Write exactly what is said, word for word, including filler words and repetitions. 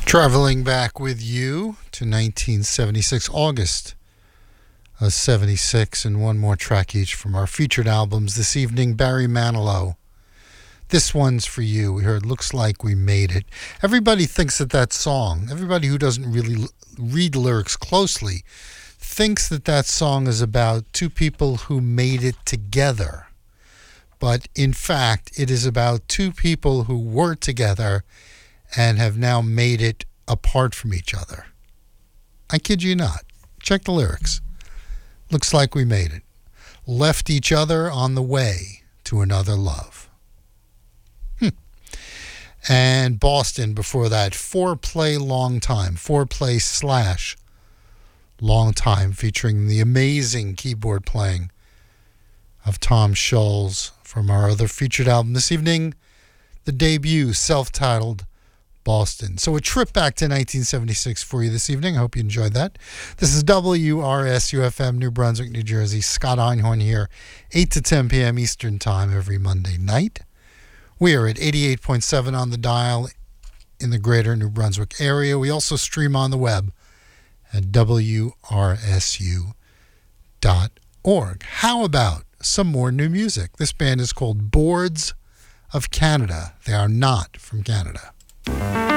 Traveling back with you to nineteen seventy-six, August of seventy-six, and one more track each from our featured albums this evening. Barry Manilow, this one's for you. We heard Looks Like We Made It. Everybody thinks that that song, everybody who doesn't really l- read lyrics closely, thinks that that song is about two people who made it together. But in fact, it is about two people who were together and have now made it apart from each other. I kid you not. Check the lyrics. Looks like we made it. Left each other on the way to another love. Hmm. And Boston before that. Foreplay Long Time. Foreplay slash Long Time, featuring the amazing keyboard playing of Tom Scholz from our other featured album this evening, the debut self-titled Boston. So a trip back to nineteen seventy-six for you this evening. I hope you enjoyed that. This is W R S U F M, New Brunswick, New Jersey. Scott Einhorn here, eight to ten p.m. Eastern Time every Monday night. We are at eighty-eight point seven on the dial in the greater New Brunswick area. We also stream on the web at W R S U dot org. How about some more new music? This band is called Boards of Canada. They are not from Canada.